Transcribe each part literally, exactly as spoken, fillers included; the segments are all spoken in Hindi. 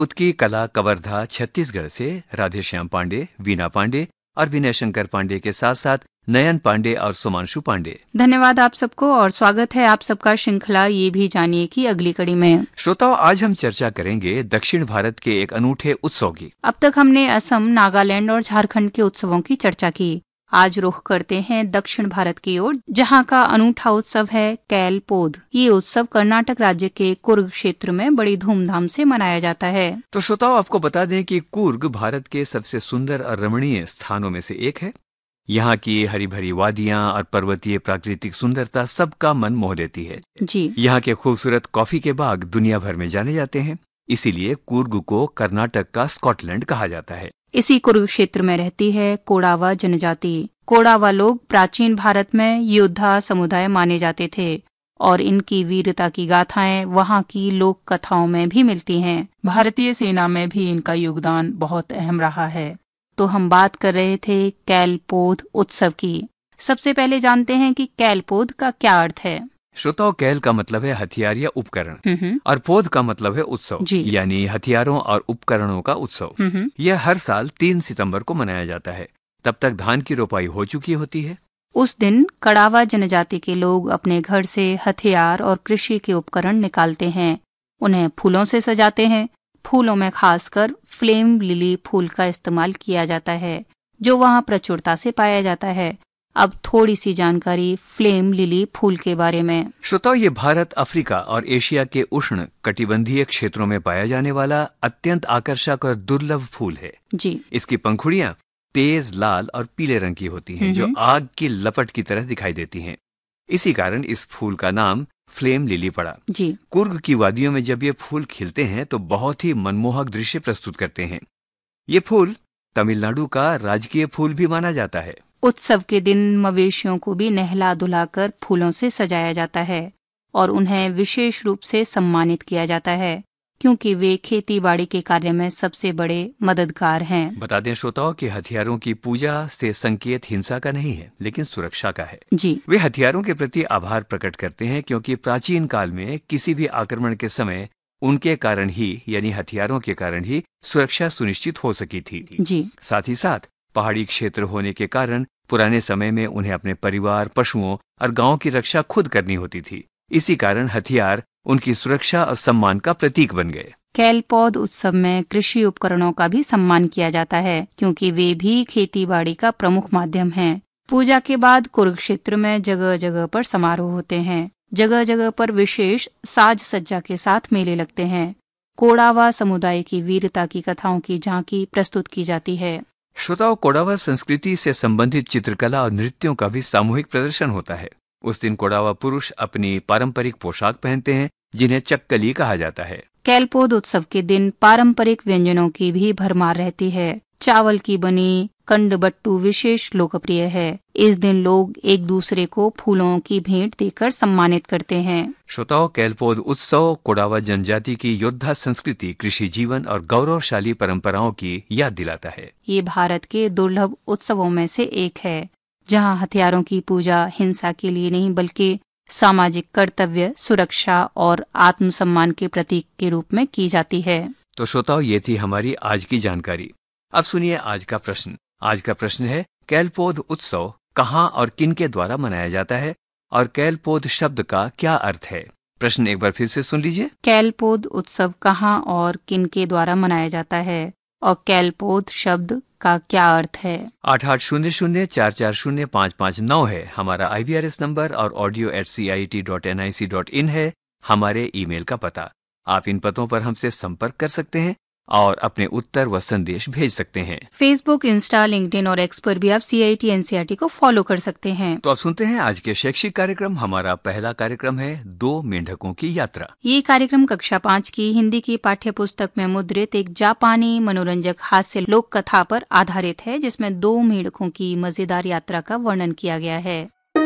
उत्तर की कला कवर्धा छत्तीसगढ़ से राधेश्याम पांडे, वीना पांडे और विनय शंकर पांडे के साथ साथ नयन पांडे और सुमांशु पांडे। धन्यवाद आप सबको और स्वागत है आप सबका श्रृंखला ये भी जानिए की अगली कड़ी में। श्रोताओं, आज हम चर्चा करेंगे दक्षिण भारत के एक अनूठे उत्सव की। अब तक हमने असम, नागालैंड और झारखंड के उत्सवों की चर्चा की। आज रुख करते हैं दक्षिण भारत की ओर, जहां का अनूठा उत्सव है कैल पोध। ये उत्सव कर्नाटक राज्य के कुर्ग क्षेत्र में बड़ी धूमधाम से मनाया जाता है। तो श्रोताओं, आपको बता दें कि कुर्ग भारत के सबसे सुंदर और रमणीय स्थानों में से एक है। यहाँ की हरी भरी वादियां और पर्वतीय प्राकृतिक सुंदरता सबका मन मोह लेती है जी। यहाँ के खूबसूरत कॉफी के बाग दुनिया भर में जाने जाते हैं, इसीलिए कुर्ग को कर्नाटक का स्कॉटलैंड कहा जाता है। इसी कुर्ग क्षेत्र में रहती है कोडावा जनजाति। कोडावा लोग प्राचीन भारत में योद्धा समुदाय माने जाते थे और इनकी वीरता की गाथाएं वहाँ की लोक कथाओं में भी मिलती हैं। भारतीय सेना में भी इनका योगदान बहुत अहम रहा है। तो हम बात कर रहे थे कैलपोध उत्सव की। सबसे पहले जानते हैं कि कैलपोध का क्या अर्थ है। श्रोताओं, कैल का मतलब है हथियार या उपकरण और पोध का मतलब है उत्सव, यानी हथियारों और उपकरणों का उत्सव। यह हर साल तीन सितंबर को मनाया जाता है। तब तक धान की रोपाई हो चुकी होती है। उस दिन कड़ावा जनजाति के लोग अपने घर से हथियार और कृषि के उपकरण निकालते हैं। उन्हें फूलों से सजाते हैं। फूलों में खासकर फ्लेम लिली फूल का इस्तेमाल किया जाता है, जो वहाँ प्रचुरता से पाया जाता है। अब थोड़ी सी जानकारी फ्लेम लिली फूल के बारे में। श्रोताओ, ये भारत, अफ्रीका और एशिया के उष्ण कटिबंधीय क्षेत्रों में पाया जाने वाला अत्यंत आकर्षक और दुर्लभ फूल है जी। इसकी पंखुड़ियां तेज लाल और पीले रंग की होती हैं, जो आग की लपट की तरह दिखाई देती हैं। इसी कारण इस फूल का नाम फ्लेम लिली पड़ा जी। कुर्ग की वादियों में जब ये फूल खिलते हैं तो बहुत ही मनमोहक दृश्य प्रस्तुत करते हैं। ये फूल तमिलनाडु का राजकीय फूल भी माना जाता है। उत्सव के दिन मवेशियों को भी नहला धुलाकर फूलों से सजाया जाता है और उन्हें विशेष रूप से सम्मानित किया जाता है, क्योंकि वे खेती बाड़ी के कार्य में सबसे बड़े मददगार हैं। बता दें श्रोताओं कि हथियारों की पूजा से संकेत हिंसा का नहीं है, लेकिन सुरक्षा का है जी। वे हथियारों के प्रति आभार प्रकट करते हैं, क्योंकि प्राचीन काल में किसी भी आक्रमण के समय उनके कारण ही, यानी हथियारों के कारण ही सुरक्षा सुनिश्चित हो सकी थी जी। साथ ही साथ पहाड़ी क्षेत्र होने के कारण पुराने समय में उन्हें अपने परिवार, पशुओं और गांव की रक्षा खुद करनी होती थी। इसी कारण हथियार उनकी सुरक्षा और सम्मान का प्रतीक बन गए। कैलपोध उत्सव में कृषि उपकरणों का भी सम्मान किया जाता है, क्योंकि वे भी खेती बाड़ी का प्रमुख माध्यम हैं। पूजा के बाद कुर्ग क्षेत्र में जगह जगह पर समारोह होते हैं। जगह जगह पर विशेष साज सज्जा के साथ मेले लगते हैं। कोडावा समुदाय की वीरता की कथाओं की झांकी प्रस्तुत की जाती है। श्रोताओं, कोडावा संस्कृति से संबंधित चित्रकला और नृत्यों का भी सामूहिक प्रदर्शन होता है। उस दिन कोडावा पुरुष अपनी पारंपरिक पोशाक पहनते हैं, जिन्हें चक्कली कहा जाता है। कैलपोध उत्सव के दिन पारंपरिक व्यंजनों की भी भरमार रहती है। चावल की बनी कंडबट्टू विशेष लोकप्रिय है। इस दिन लोग एक दूसरे को फूलों की भेंट देकर सम्मानित करते हैं। श्रोताओं, कैलपोध उत्सव कोडावा जनजाति की योद्धा संस्कृति, कृषि जीवन और गौरवशाली परंपराओं की याद दिलाता है। ये भारत के दुर्लभ उत्सवों में से एक है, जहां हथियारों की पूजा हिंसा के लिए नहीं, बल्कि सामाजिक कर्तव्य, सुरक्षा और आत्मसम्मान के प्रतीक के रूप में की जाती है। तो श्रोताओं, ये थी हमारी आज की जानकारी। अब सुनिए आज का प्रश्न। आज का प्रश्न है, कैलपोध उत्सव कहाँ और किन के द्वारा मनाया जाता है और कैलपोध शब्द का क्या अर्थ है? प्रश्न एक बार फिर से सुन लीजिए। कैलपोध उत्सव कहाँ और किन के द्वारा मनाया जाता है और कैलपोध शब्द का क्या अर्थ है? आठ आठ शून्य शून्य चार चार शून्य पाँच पाँच नौ है हमारा आई वी आर एस नंबर और audio eight C I T dot N I C dot in है हमारे ईमेल का पता। आप इन पतों पर हमसे संपर्क कर सकते हैं और अपने उत्तर व संदेश भेज सकते हैं। फेसबुक, इंस्टा, लिंक्डइन और एक्स पर भी आप सी I T N C R T को फॉलो कर सकते हैं। तो अब सुनते हैं आज के शैक्षिक कार्यक्रम। हमारा पहला कार्यक्रम है दो मेंढकों की यात्रा। ये कार्यक्रम कक्षा पाँच की हिंदी की पाठ्य पुस्तक में मुद्रित एक जापानी मनोरंजक हास्य लोक कथा पर आधारित है, जिसमें दो मेंढकों की मजेदार यात्रा का वर्णन किया गया है।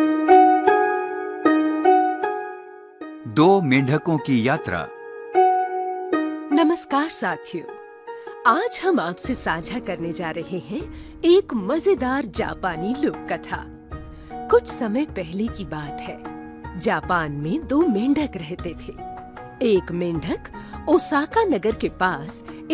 दो मेंढकों की यात्रा। नमस्कार साथियों, आज हम आपसे साझा करने जा रहे हैं एक मजेदार जापानी लोक कथा। कुछ समय पहले की बात है। जापान में दो मेंढक रहते थे। एक मेंढक ओसाका नगर के पास